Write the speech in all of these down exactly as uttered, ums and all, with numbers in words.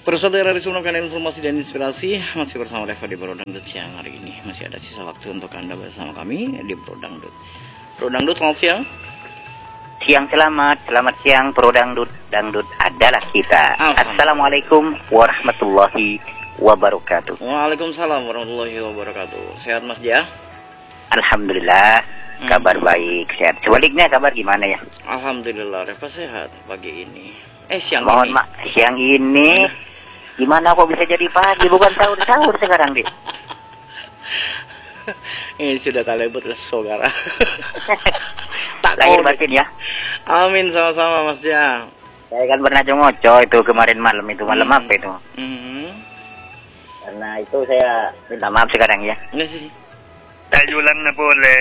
Persaudara disuguhkan informasi dan inspirasi masih bersama Reva di Bro Dangdut yang hari ini masih ada sisa waktu untuk Anda bersama kami di Bro Dangdut. Bro Dangdut, selamat siang. Siang selamat, selamat siang Bro Dangdut. Dangdut adalah kita. Assalamualaikum warahmatullahi wabarakatuh. Waalaikumsalam warahmatullahi wabarakatuh. Sehat Mas Jah? Alhamdulillah, kabar Hmm. baik, sehat. Sebaliknya kabar gimana ya? Alhamdulillah Reva sehat pagi ini. Eh siang Mohon ini. maaf, siang ini gimana kok bisa jadi pagi? Bukan sahur-sahur sekarang deh. Ini sudah talebut saudara. Tak Lahir mau batin ya. Amin, sama-sama Mas Jah. Saya kan pernah ngoco itu kemarin malam itu malam Hmm. apa itu? Hmm. Karena itu saya minta maaf sekarang ya. Enggak sih. Tayulan na boleh.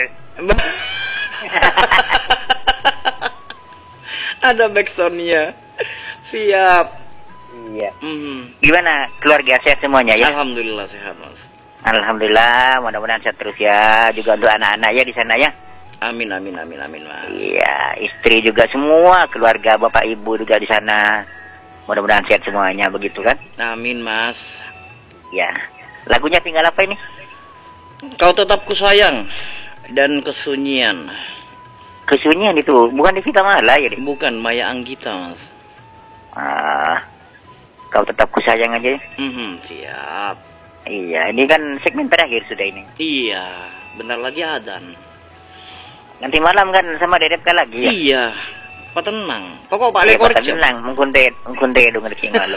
Ada backsoundnya. Siap. Iya. Hmm. Gimana keluarga sehat semuanya ya? Alhamdulillah sehat Mas. Alhamdulillah, mudah-mudahan sehat terus ya. Juga untuk anak-anak ya di sana ya. Amin amin amin amin Mas. Iya, istri juga semua, keluarga bapak ibu juga di sana. Mudah-mudahan sehat semuanya begitu kan? Amin Mas. Ya. Lagunya tinggal apa ini? Kau tetap kusayang dan kesunyian. Kesunyian itu, bukan di Vita Mala ya, Dik? Bukan Maya Anggita Mas. Ah, kau tetap kusayang aja ya. Hmm, siap. Iya, ini kan segmen terakhir sudah ini. Iya, bentar lagi adzan. Nanti malam kan sama Dedep kan lagi ya? Iya. Pak tenang. Pokok Pak Iya, Lekor Pak tenang, mungkin teh, mungkin teh dong ngerti malam.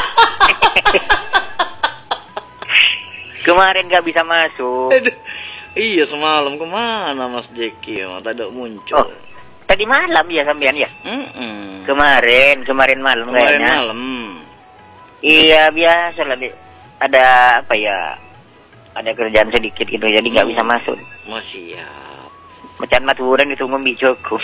Kemarin gak bisa masuk. Aduh. Iya semalam kemana Mas Jeki? Oh, tak ada muncul. Oh, tadi malam ya sampean ya? Mm-mm. Kemarin, kemarin malam Kemarin kayaknya. malam. Iya biasa lah, Dik. Ada apa ya? Ada kerjaan sedikit gitu, jadi nggak Hmm. bisa masuk. Mau siap. Macan maturan itu ngombe cukup.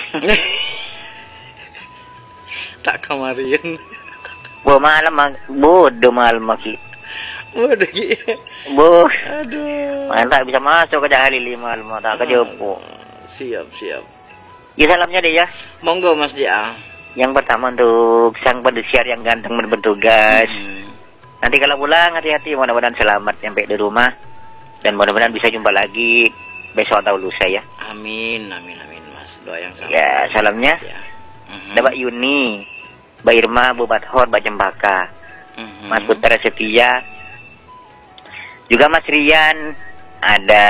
Tak kemarin. Bo malam, mak- bodoh malam maki. Waduh Ki. Bo, Aduh. mana tak bisa masuk ke Halili malam, tak ke Jopo. Siap siap. Ya salamnya deh ya. Monggo Mas Dia. Yang pertama untuk sang pendesiar yang ganteng dan bertugas. Hmm. Nanti kalau pulang hati-hati, mudah-mudahan selamat sampai di rumah. Dan mudah-mudahan bisa jumpa lagi besok atau lusa ya. Amin amin amin Mas. Doa yang sama. Ya, salamnya. Ya. Mhm. Ada Mbak Yuni, Mbak Irma, Bu Bathor, Mbak Cempaka, Mhm. Mas Putra Setia, juga Mas Rian, ada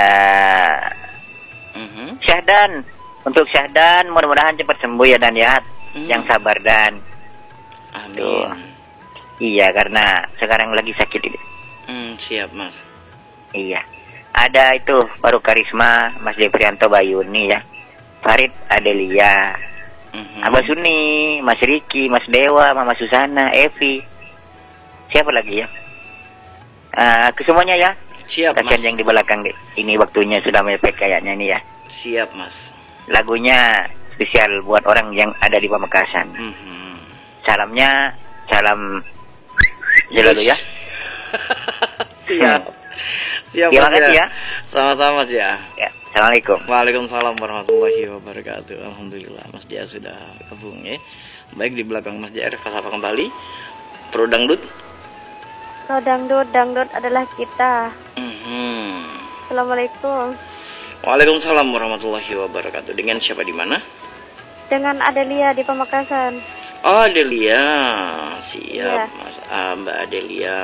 Mhm. Syahdan. Untuk Syahdan, mudah-mudahan cepat sembuh ya Dan ya. Hmm. Yang sabar Dan. Amin. Iya, karena sekarang lagi sakit ini. Hmm, siap Mas. Iya. Ada itu baru Karisma, Mas Deprianto, Bayuni ya. Farid, Adelia, Mhm. Abah Suni, Mas Riki, Mas Dewa, Mama Susana, Evi. Siapa lagi ya? Uh, ke semuanya ya. Siap Kasihan Mas. yang di belakang deh. Ini waktunya sudah mepet kayaknya ini ya. Siap Mas. Lagunya spesial buat orang yang ada di Pamekasan. Mhm. Salamnya, salam selalu ya. Siap. Siap Terima Mas kasih ya. Sama-sama Mas ya. Ya, Assalamualaikum. Waalaikumsalam warahmatullahi wabarakatuh. Alhamdulillah Mas Dia sudah gabung ya. Baik, di belakang Mas Dia Reva sapa kembali. Pro Dangdut. Pro Dangdut, Dangdut adalah kita. Mhm. Assalamualaikum. Waalaikumsalam warahmatullahi wabarakatuh. Dengan siapa di mana? Dengan Adelia di Pamekasan. Oh, Adelia. Siap Iya. Mas. Ah, Mbak Adelia.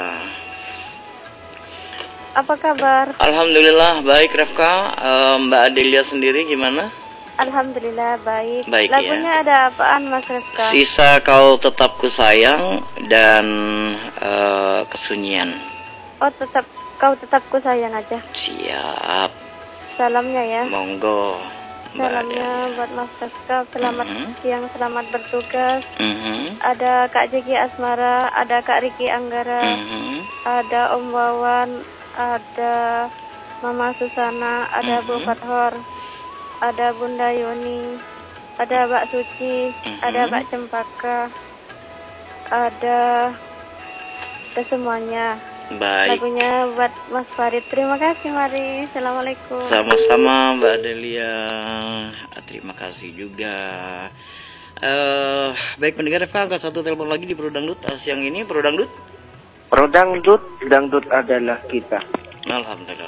Apa kabar? Alhamdulillah baik Revka. Eh, Mbak Adelia sendiri gimana? Alhamdulillah baik. Baik, Lagunya ada apaan Mas Rifka? Sisa kau tetap kusayang dan eh, kesunyian. Oh tetap kau tetap ku sayang aja. Siap. Salamnya ya. Monggo. Mbak Salamnya Adelia. buat Mas Rifka. Selamat Mhm. siang, selamat bertugas. Mhm. Ada Kak Jeki Asmara, ada Kak Riki Anggara, Mhm. ada Om Wawan, ada Mama Susana, ada Bu Mhm. Fathor, ada Bunda Yoni, ada Mbak Suci, Mhm. ada Mbak Cempaka, ada ada semuanya. Baik. Lagunya buat Mas Farid. Terima kasih Mari. Assalamualaikum. Sama-sama Mbak Adelia. Terima kasih juga. Eh, baik pendengar Reva, angkat satu telepon lagi di Bro Dangdut. Eh, siang ini Bro Dangdut. Pro Dangdut, dangdut adalah kita. Alhamdulillah.